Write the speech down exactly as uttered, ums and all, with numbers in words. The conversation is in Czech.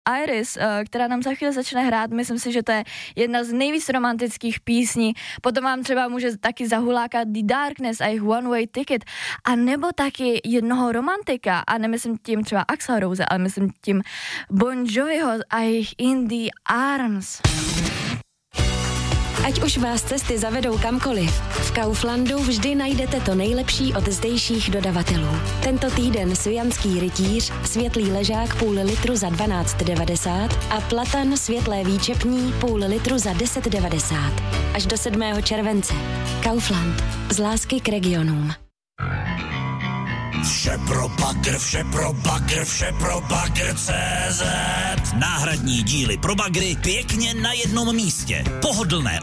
Iris, která nám za chvíli začne hrát, myslím si, že to je jedna z nejvíc romantických písní. Potom vám třeba může taky zahulákat The Darkness a jejich One Way Ticket, a nebo taky jednoho romantika, a nemyslím tím třeba Axl Rose, ale myslím tím Bon Joviho a jejich In the Arms. Ať už vás cesty zavedou kamkoliv, v Kauflandu vždy najdete to nejlepší od zdejších dodavatelů. Tento týden svijanský rytíř, světlý ležák půl litru za dvanáct devadesát a platan světlé výčepní půl litru za deset devadesát. Až do sedmého července. Kaufland. Z lásky k regionům. Vše pro bagr, vše pro bagr, vše pro bagr C Z. Náhradní díly pro bagry pěkně na jednom místě. Pohodlné